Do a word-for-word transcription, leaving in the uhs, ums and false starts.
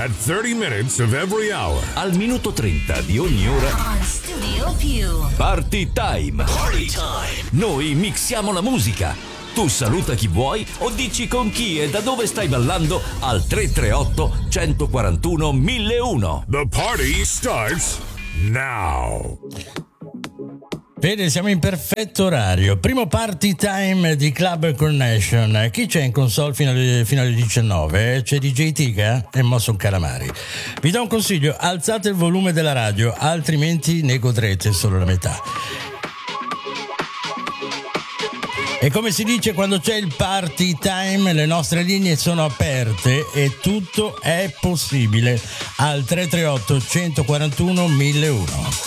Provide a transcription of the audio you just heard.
at thirty minutes of every hour. Al minuto trenta di ogni ora. On Studio Più. Party Time. Party Time. Noi mixiamo la musica. Tu saluta chi vuoi o dici con chi e da dove stai ballando al tre tre otto, uno quattro uno, mille uno. The party starts now. Vede, siamo in perfetto orario. Primo party time di Club Connection. Chi c'è in console fino alle, fino alle diciannove? C'è D J Tiga e Mosson Calamari. Vi do un consiglio: alzate il volume della radio, altrimenti ne godrete solo la metà. E come si dice quando c'è il party time, le nostre linee sono aperte e tutto è possibile al tre tre otto, uno quattro uno, mille uno.